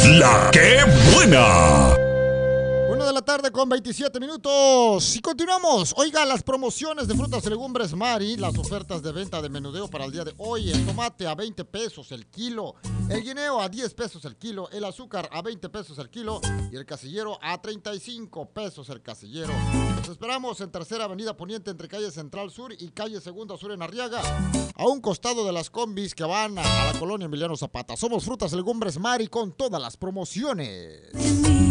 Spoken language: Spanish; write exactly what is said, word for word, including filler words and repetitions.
La que buena. Una de la tarde con veintisiete minutos. Y continuamos. Oiga, las promociones de frutas y legumbres Mari, las ofertas de venta de menudeo para el día de hoy. El tomate a veinte pesos el kilo, el guineo a diez pesos el kilo, el azúcar a veinte pesos el kilo y el casillero a treinta y cinco pesos el casillero. Los esperamos en Tercera Avenida Poniente entre calle Central Sur y calle Segunda Sur en Arriaga, a un costado de las combis que van a la colonia Emiliano Zapata. Somos Frutas y Legumbres Mari con todas las promociones.